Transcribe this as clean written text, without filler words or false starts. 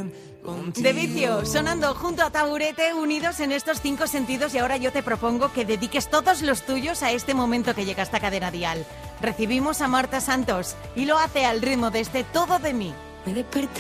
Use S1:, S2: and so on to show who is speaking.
S1: bien contigo.
S2: De Vicio, sonando junto a Taburete, unidos en estos 5 sentidos, y ahora yo te propongo que dediques todos los tuyos a este momento que llega a esta cadena dial. Recibimos a Marta Santos y lo hace al ritmo de este Todo de mí.
S3: Me desperté